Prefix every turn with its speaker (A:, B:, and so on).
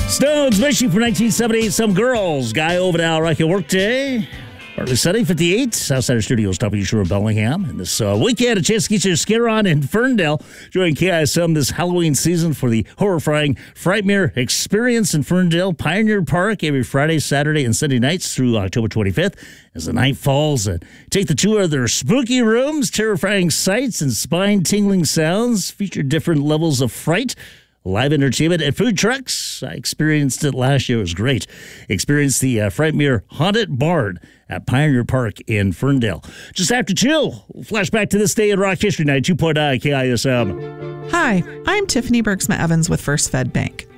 A: Stones Machine from 1978. Some girls. Guy Ovidal, Rocky Workday. Partly sunny, 58. Southside Studios, W. Shore, Bellingham. And this weekend, a chance to get your skid on in Ferndale. Join KISM this Halloween season for the horrifying Frightmare Experience in Ferndale, Pioneer Park, every Friday, Saturday, and Sunday nights through October 25th. As the night falls, take the tour of their spooky rooms, terrifying sights, and spine-tingling sounds. Feature different levels of fright. Live entertainment and food trucks. I experienced it last year. It was great. Experience the Frightmare Haunted Barn at Pioneer Park in Ferndale. Just after 2, flashback to this day in rock history, 92.9 KISM.
B: Hi, I'm Tiffany Bergsma Evans with First Fed Bank.